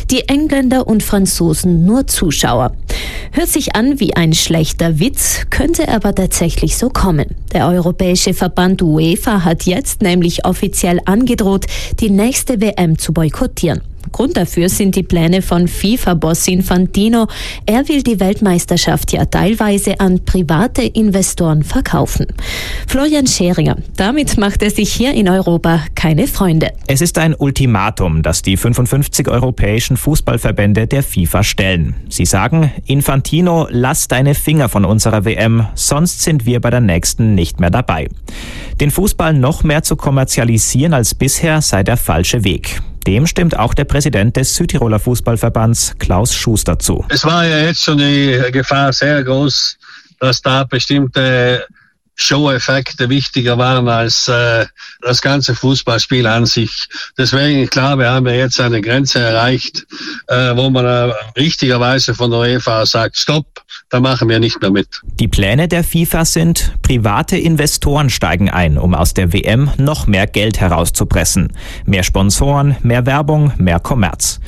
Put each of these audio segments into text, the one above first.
Die Engländer und Franzosen nur Zuschauer. Hört sich an wie ein schlechter Witz, könnte aber tatsächlich so kommen. Der europäische Verband UEFA hat jetzt nämlich offiziell angedroht, die nächste WM zu boykottieren. Grund dafür sind die Pläne von FIFA-Boss Infantino. Er will die Weltmeisterschaft ja teilweise an private Investoren verkaufen. Florian Scheringer, damit macht er sich hier in Europa keine Freunde. Es ist ein Ultimatum, das die 55 europäischen Fußballverbände der FIFA stellen. Sie sagen, Infantino, lass deine Finger von unserer WM, sonst sind wir bei der nächsten nicht mehr dabei. Den Fußball noch mehr zu kommerzialisieren als bisher sei der falsche Weg. Dem stimmt auch der Präsident des Südtiroler Fußballverbands, Klaus Schuster, zu. Es war ja jetzt schon die Gefahr sehr groß, dass da bestimmte Show-Effekte wichtiger waren als das ganze Fußballspiel an sich. Deswegen, klar, wir haben ja jetzt eine Grenze erreicht, wo man richtigerweise von der UEFA sagt, stopp, da machen wir nicht mehr mit. Die Pläne der FIFA sind, private Investoren steigen ein, um aus der WM noch mehr Geld herauszupressen. Mehr Sponsoren, mehr Werbung, mehr Kommerz.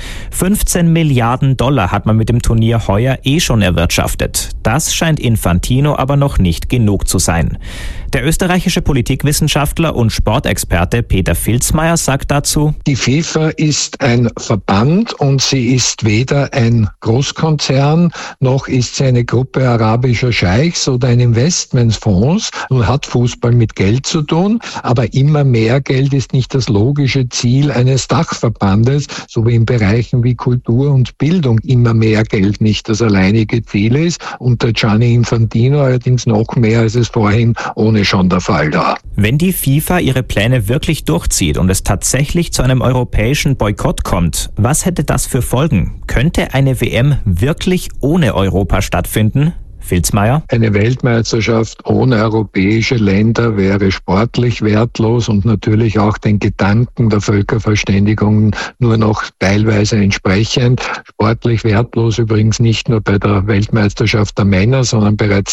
15 Milliarden Dollar hat man mit dem Turnier heuer schon erwirtschaftet. Das scheint Infantino aber noch nicht genug zu sein. Der österreichische Politikwissenschaftler und Sportexperte Peter Filzmeier sagt dazu: Die FIFA ist ein Verband und sie ist weder ein Großkonzern, noch ist sie eine Gruppe arabischer Scheichs oder ein Investmentsfonds und hat Fußball mit Geld zu tun. Aber immer mehr Geld ist nicht das logische Ziel eines Dachverbandes, so wie in Bereichen wie Kultur und Bildung immer mehr Geld nicht das alleinige Ziel ist. Unter Gianni Infantino allerdings noch mehr, als es vorhin ohne schon der Fall war. Wenn die FIFA ihre Pläne wirklich durchzieht und es tatsächlich zu einem europäischen Boykott kommt, was hätte das für Folgen? Könnte eine WM wirklich ohne Europa stattfinden? Filzmeier? Eine Weltmeisterschaft ohne europäische Länder wäre sportlich wertlos und natürlich auch den Gedanken der Völkerverständigung nur noch teilweise entsprechend. Sportlich wertlos übrigens nicht nur bei der Weltmeisterschaft der Männer, sondern bereits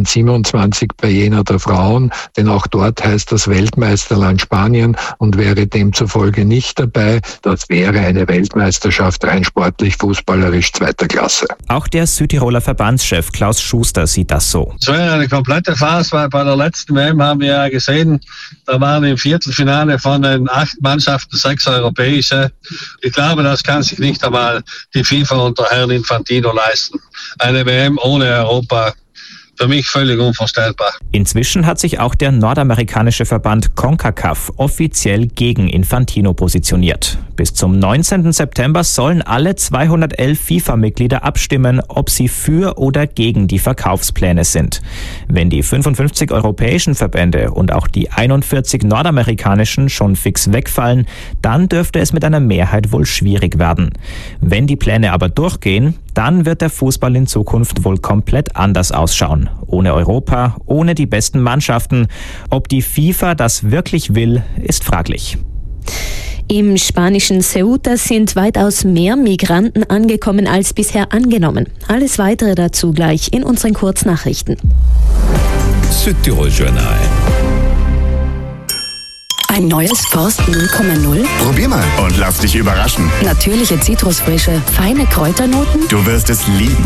2027 bei jener der Frauen, denn auch dort heißt das Weltmeisterland Spanien und wäre demzufolge nicht dabei. Das wäre eine Weltmeisterschaft rein sportlich, fußballerisch zweiter Klasse. Auch der Südtiroler Verbandschef Klaus Schuster sieht das so. Es wäre eine komplette Farce, weil bei der letzten WM haben wir ja gesehen, da waren im Viertelfinale von den 8 Mannschaften 6 europäische. Ich glaube, das kann sich nicht einmal die FIFA unter Herrn Infantino leisten. Eine WM ohne Europa. Für mich völlig unvorstellbar. Inzwischen hat sich auch der nordamerikanische Verband CONCACAF offiziell gegen Infantino positioniert. Bis zum 19. September sollen alle 211 FIFA-Mitglieder abstimmen, ob sie für oder gegen die Verkaufspläne sind. Wenn die 55 europäischen Verbände und auch die 41 nordamerikanischen schon fix wegfallen, dann dürfte es mit einer Mehrheit wohl schwierig werden. Wenn die Pläne aber durchgehen, dann wird der Fußball in Zukunft wohl komplett anders ausschauen. Ohne Europa, ohne die besten Mannschaften. Ob die FIFA das wirklich will, ist fraglich. Im spanischen Ceuta sind weitaus mehr Migranten angekommen als bisher angenommen. Alles Weitere dazu gleich in unseren Kurznachrichten. Südtirol Journal. Ein neues Forst 0,0? Probier mal und lass dich überraschen. Natürliche Zitrusfrische, feine Kräuternoten? Du wirst es lieben.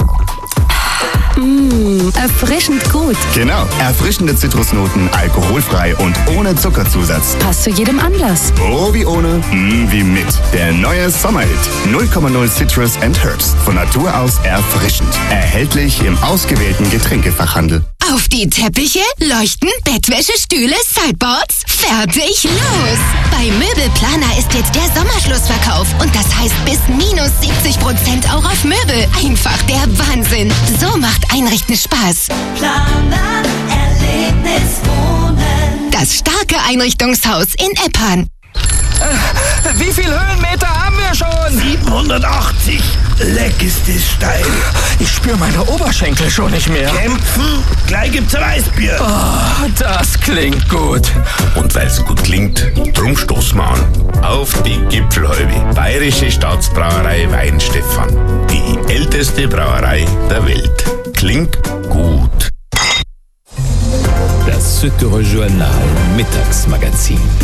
Erfrischend gut. Genau, erfrischende Zitrusnoten, alkoholfrei und ohne Zuckerzusatz. Passt zu jedem Anlass. Oh, wie ohne, wie mit. Der neue Sommerhit 0,0 Citrus and Herbs. Von Natur aus erfrischend. Erhältlich im ausgewählten Getränkefachhandel. Auf die Teppiche, Leuchten, Bettwäsche, Stühle, Sideboards. Fertig, los! Bei Möbelplaner ist jetzt der Sommerschlussverkauf. Und das heißt bis minus 70% auch auf Möbel. Einfach der Wahnsinn. So macht Einrichten Spaß. Planer, Erlebnis wohnen. Das starke Einrichtungshaus in Eppan. Wie viel Höhenmeter haben wir schon? 780. Leck ist es steil. Ich spüre meine Oberschenkel schon nicht mehr. Kämpfen? Gleich gibt's ein Weißbier. Oh, das klingt gut. Und weil's gut klingt, drum stoßen wir an. Auf die Gipfelhäube. Bayerische Staatsbrauerei Weinstefan. Die älteste Brauerei der Welt. Klingt gut. Das Südtirol Journal Mittagsmagazin.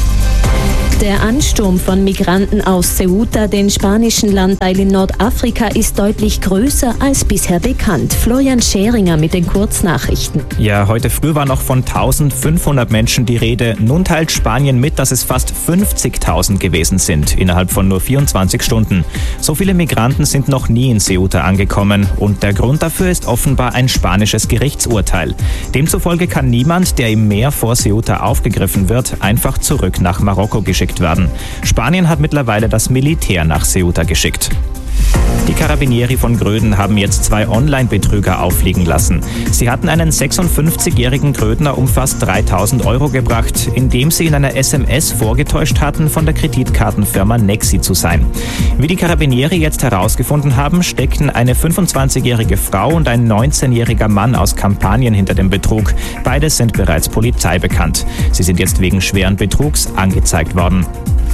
Der Ansturm von Migranten aus Ceuta, den spanischen Landteil in Nordafrika, ist deutlich größer als bisher bekannt. Florian Scheringer mit den Kurznachrichten. Ja, heute früh war noch von 1500 Menschen die Rede. Nun teilt Spanien mit, dass es fast 50.000 gewesen sind, innerhalb von nur 24 Stunden. So viele Migranten sind noch nie in Ceuta angekommen. Und der Grund dafür ist offenbar ein spanisches Gerichtsurteil. Demzufolge kann niemand, der im Meer vor Ceuta aufgegriffen wird, einfach zurück nach Marokko geschickt werden. Spanien hat mittlerweile das Militär nach Ceuta geschickt. Die Carabinieri von Gröden haben jetzt 2 Online-Betrüger auffliegen lassen. Sie hatten einen 56-jährigen Grödner um fast 3.000 € gebracht, indem sie in einer SMS vorgetäuscht hatten, von der Kreditkartenfirma Nexi zu sein. Wie die Carabinieri jetzt herausgefunden haben, steckten eine 25-jährige Frau und ein 19-jähriger Mann aus Kampanien hinter dem Betrug. Beide sind bereits Polizei bekannt. Sie sind jetzt wegen schweren Betrugs angezeigt worden.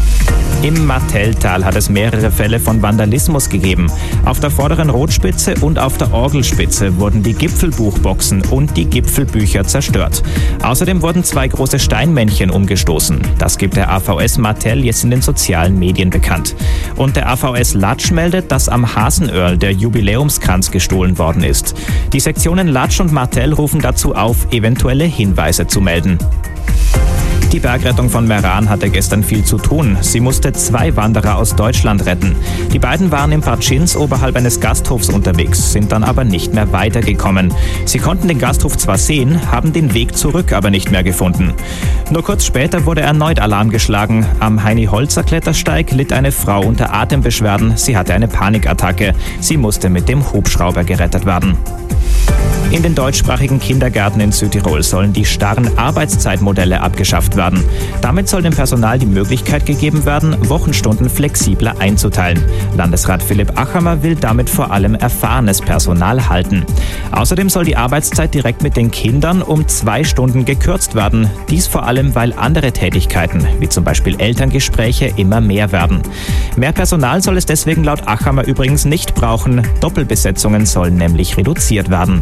Im Martelltal hat es mehrere Fälle von Vandalismus gegeben. Auf der vorderen Rotspitze und auf der Orgelspitze wurden die Gipfelbuchboxen und die Gipfelbücher zerstört. Außerdem wurden 2 große Steinmännchen umgestoßen. Das gibt der AVS Martell jetzt in den sozialen Medien bekannt. Und der AVS Latsch meldet, dass am Hasenöhrl der Jubiläumskranz gestohlen worden ist. Die Sektionen Latsch und Martell rufen dazu auf, eventuelle Hinweise zu melden. Die Bergrettung von Meran hatte gestern viel zu tun. Sie musste 2 Wanderer aus Deutschland retten. Die beiden waren im Partschins oberhalb eines Gasthofs unterwegs, sind dann aber nicht mehr weitergekommen. Sie konnten den Gasthof zwar sehen, haben den Weg zurück aber nicht mehr gefunden. Nur kurz später wurde erneut Alarm geschlagen. Am Heini-Holzer-Klettersteig litt eine Frau unter Atembeschwerden. Sie hatte eine Panikattacke. Sie musste mit dem Hubschrauber gerettet werden. In den deutschsprachigen Kindergärten in Südtirol sollen die starren Arbeitszeitmodelle abgeschafft werden. Damit soll dem Personal die Möglichkeit gegeben werden, Wochenstunden flexibler einzuteilen. Landesrat Philipp Achammer will damit vor allem erfahrenes Personal halten. Außerdem soll die Arbeitszeit direkt mit den Kindern um 2 Stunden gekürzt werden. Dies vor allem, weil andere Tätigkeiten, wie zum Beispiel Elterngespräche, immer mehr werden. Mehr Personal soll es deswegen laut Achammer übrigens nicht brauchen. Doppelbesetzungen sollen nämlich reduziert werden.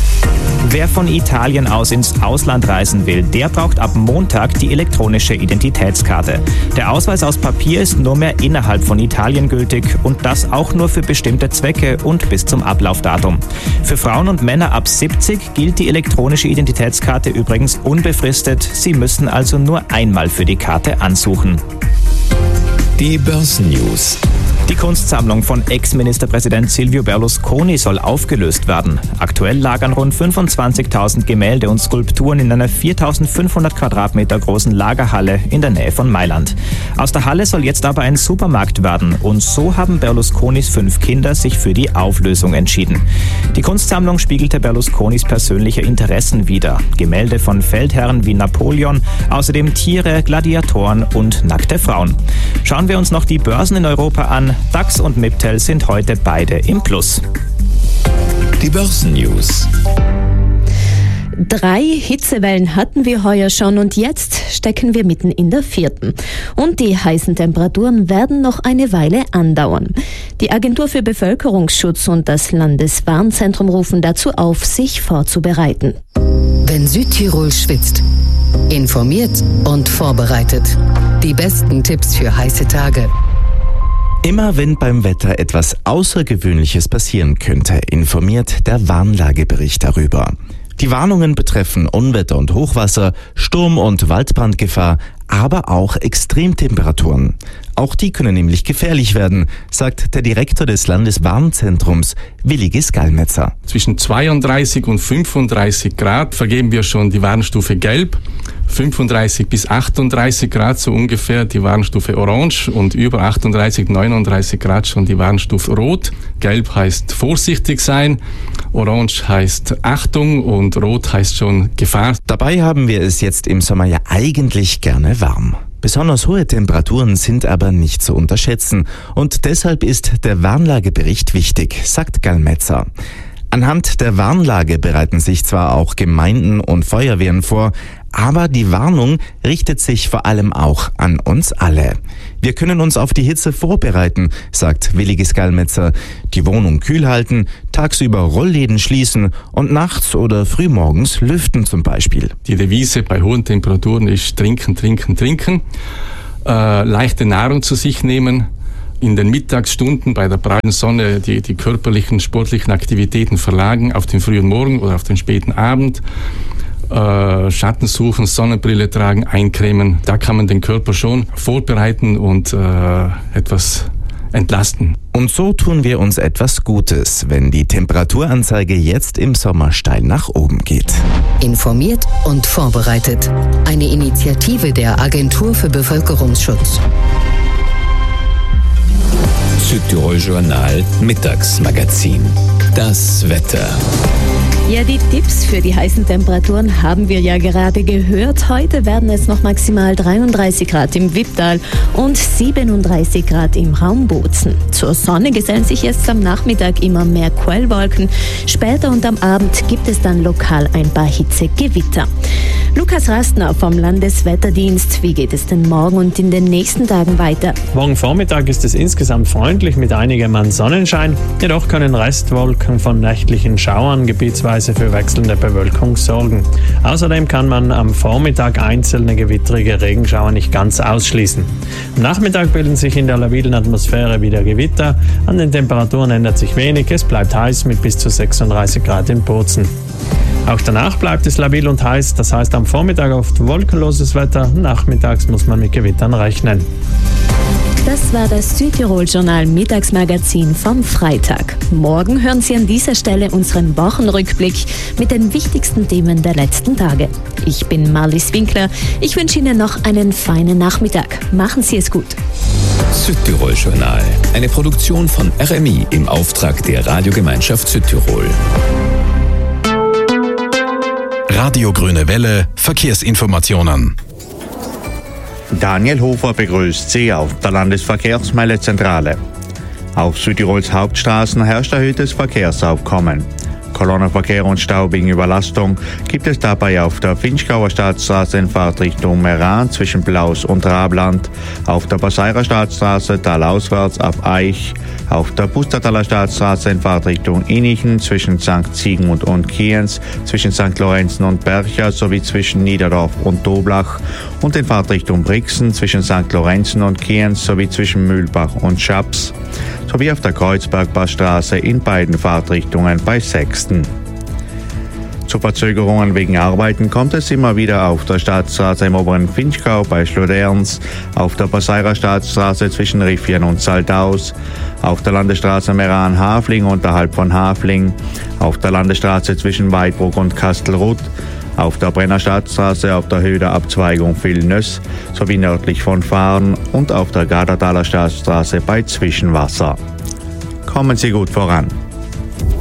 Wer von Italien aus ins Ausland reisen will, der braucht ab Montag die elektronische Identitätskarte. Der Ausweis aus Papier ist nur mehr innerhalb von Italien gültig und das auch nur für bestimmte Zwecke und bis zum Ablaufdatum. Für Frauen und Männer ab 70 gilt die elektronische Identitätskarte übrigens unbefristet. Sie müssen also nur einmal für die Karte ansuchen. Die Börsennews. Die Kunstsammlung von Ex-Ministerpräsident Silvio Berlusconi soll aufgelöst werden. Aktuell lagern rund 25.000 Gemälde und Skulpturen in einer 4.500 Quadratmeter großen Lagerhalle in der Nähe von Mailand. Aus der Halle soll jetzt aber ein Supermarkt werden und so haben Berlusconis 5 Kinder sich für die Auflösung entschieden. Die Kunstsammlung spiegelte Berlusconis persönliche Interessen wider. Gemälde von Feldherren wie Napoleon, außerdem Tiere, Gladiatoren und nackte Frauen. Schauen wir uns noch die Börsen in Europa an. DAX und MIPTEL sind heute beide im Plus. Die Börsennews. 3 Hitzewellen hatten wir heuer schon und jetzt stecken wir mitten in der 4. Und die heißen Temperaturen werden noch eine Weile andauern. Die Agentur für Bevölkerungsschutz und das Landeswarnzentrum rufen dazu auf, sich vorzubereiten. Wenn Südtirol schwitzt, informiert und vorbereitet. Die besten Tipps für heiße Tage. Immer wenn beim Wetter etwas Außergewöhnliches passieren könnte, informiert der Warnlagebericht darüber. Die Warnungen betreffen Unwetter und Hochwasser, Sturm- und Waldbrandgefahr, aber auch Extremtemperaturen. Auch die können nämlich gefährlich werden, sagt der Direktor des Landeswarnzentrums, Willi Gisgalmetzer. Zwischen 32 und 35 Grad vergeben wir schon die Warnstufe Gelb. 35 bis 38 Grad so ungefähr die Warnstufe Orange und über 38, 39 Grad schon die Warnstufe Rot. Gelb heißt vorsichtig sein, Orange heißt Achtung und Rot heißt schon Gefahr. Dabei haben wir es jetzt im Sommer ja eigentlich gerne warm. Besonders hohe Temperaturen sind aber nicht zu unterschätzen und deshalb ist der Warnlagebericht wichtig, sagt Galmetzer. Anhand der Warnlage bereiten sich zwar auch Gemeinden und Feuerwehren vor, aber die Warnung richtet sich vor allem auch an uns alle. Wir können uns auf die Hitze vorbereiten, sagt Willi Gisgalmetzer. Die Wohnung kühl halten, tagsüber Rollläden schließen und nachts oder frühmorgens lüften zum Beispiel. Die Devise bei hohen Temperaturen ist trinken, trinken, trinken. leichte Nahrung zu sich nehmen, in den Mittagsstunden bei der prallen Sonne die körperlichen, sportlichen Aktivitäten verlagern auf den frühen Morgen oder auf den späten Abend, Schatten suchen, Sonnenbrille tragen, eincremen. Da kann man den Körper schon vorbereiten und etwas entlasten. Und so tun wir uns etwas Gutes, wenn die Temperaturanzeige jetzt im Sommer steil nach oben geht. Informiert und vorbereitet. Eine Initiative der Agentur für Bevölkerungsschutz. Südtirol Journal Mittagsmagazin. Das Wetter. Ja, die Tipps für die heißen Temperaturen haben wir ja gerade gehört. Heute werden es noch maximal 33 Grad im Wipptal und 37 Grad im Raum Bozen. Zur Sonne gesellen sich jetzt am Nachmittag immer mehr Quellwolken. Später und am Abend gibt es dann lokal ein paar Hitzegewitter. Lukas Rastner vom Landeswetterdienst. Wie geht es denn morgen und in den nächsten Tagen weiter? Morgen Vormittag ist es insgesamt freundlich mit einigem an Sonnenschein. Jedoch können Restwolken von nächtlichen Schauern gebietsweise für wechselnde Bewölkung sorgen. Außerdem kann man am Vormittag einzelne gewittrige Regenschauer nicht ganz ausschließen. Am Nachmittag bilden sich in der labilen Atmosphäre wieder Gewitter. An den Temperaturen ändert sich wenig. Es bleibt heiß mit bis zu 36 Grad in Bozen. Auch danach bleibt es labil und heiß, das heißt am Vormittag oft wolkenloses Wetter, nachmittags muss man mit Gewittern rechnen. Das war das Südtirol-Journal Mittagsmagazin vom Freitag. Morgen hören Sie an dieser Stelle unseren Wochenrückblick mit den wichtigsten Themen der letzten Tage. Ich bin Marlies Winkler, ich wünsche Ihnen noch einen feinen Nachmittag. Machen Sie es gut. Südtirol Journal, eine Produktion von RMI im Auftrag der Radiogemeinschaft Südtirol. Radio Grüne Welle, Verkehrsinformationen. Daniel Hofer begrüßt Sie auf der Landesverkehrsmeldezentrale. Auf Südtirols Hauptstraßen herrscht erhöhtes Verkehrsaufkommen. Kolonnenverkehr und Stau wegen Überlastung gibt es dabei auf der Vinschgauer Staatsstraße in Fahrtrichtung Meran zwischen Blaus und Rabland, auf der Passeirer Staatsstraße talauswärts auf Eich, auf der Pustertaler Staatsstraße in Fahrtrichtung Innichen zwischen St. Sigmund und Kienz, zwischen St. Lorenzen und Bercha sowie zwischen Niederdorf und Doblach und in Fahrtrichtung Brixen zwischen St. Lorenzen und Kienz sowie zwischen Mühlbach und Schaps, sowie auf der Kreuzbergpassstraße in beiden Fahrtrichtungen bei Sechsten. Zu Verzögerungen wegen Arbeiten kommt es immer wieder auf der Staatsstraße im oberen Vinschgau bei Schloderns, auf der Passeirer Staatsstraße zwischen Riffien und Saldaus, auf der Landesstraße Meran-Hafling unterhalb von Hafling, auf der Landesstraße zwischen Weidbruck und Kastelruth, auf der Brennerstadtstraße auf der Höhe der Abzweigung Villnöss sowie nördlich von Fahren und auf der Gardertaler Staatsstraße bei Zwischenwasser. Kommen Sie gut voran.